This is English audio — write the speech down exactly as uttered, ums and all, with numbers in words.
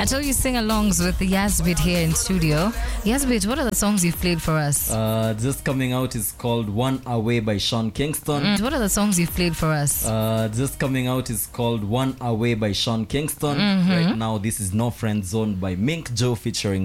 I told you sing alongs with the Yazbit here in studio. Yazbit, what are the songs you've played for us? Uh, just coming out is called One Away by Sean Kingston. Mm. What are the songs you've played for us? Uh, just coming out is called One Away by Sean Kingston. Mm-hmm. Right now, this is No Friend Zone by Mink Joe featuring